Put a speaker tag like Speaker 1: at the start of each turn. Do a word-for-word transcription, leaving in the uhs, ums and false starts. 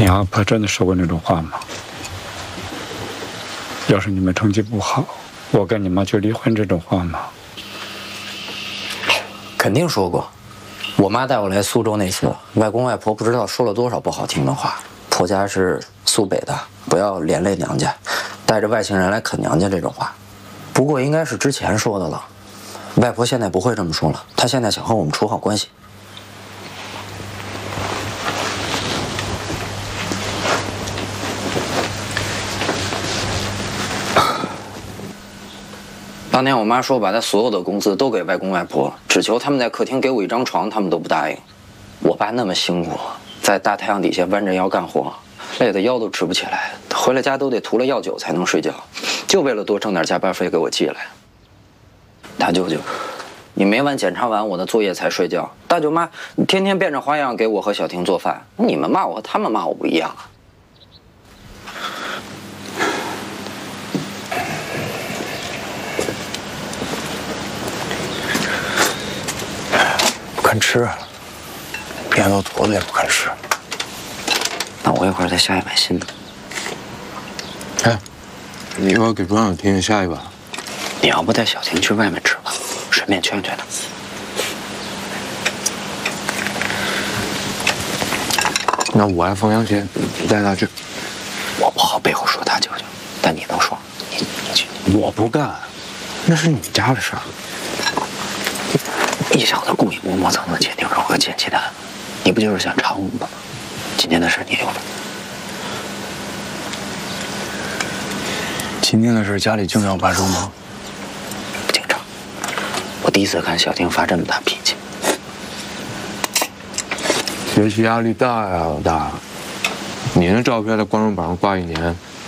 Speaker 1: 你阿婆真的说过那种话吗？要是你们成绩不好，我跟你妈就离婚这种话吗？
Speaker 2: 肯定说过。我妈带我来苏州那次，外公外婆不知道说了多少不好听的话。婆家是苏北的，不要连累娘家，带着外姓人来啃娘家这种话。不过应该是之前说的了，外婆现在不会这么说了，她现在想和我们处好关系。当年我妈说把她所有的工资都给外公外婆，只求他们在客厅给我一张床，他们都不答应。我爸那么辛苦，在大太阳底下弯着腰干活，累得腰都直不起来，回了家都得涂了药酒才能睡觉，就为了多挣点加班费给我寄来。大舅舅，你每晚检查完我的作业才睡觉。大舅妈，你天天变着花样给我和小婷做饭，你们骂我和他们骂我不一样啊。
Speaker 3: 不肯吃，面都坨了也不肯吃。
Speaker 2: 那我一会儿再下一碗新的。
Speaker 3: 哎，你一会儿给庄小婷下一碗。
Speaker 2: 你要不带小婷去外面吃吧，顺便劝劝她。
Speaker 3: 那我爱凤阳鞋，你带她去。
Speaker 2: 我不好背后说大舅舅，但你能说，你你去。
Speaker 3: 我不干，那是你家的事儿。
Speaker 2: 一小子故意磨磨蹭蹭，鉴定如何捡鸡蛋，你不就是想查我们吗？今天的事你留着。
Speaker 3: 今天的事家里经常发生吗？
Speaker 2: 不经常。我第一次看小婷发这么大脾气。
Speaker 3: 学习压力大呀，老大。你那照片在光荣榜上挂一年，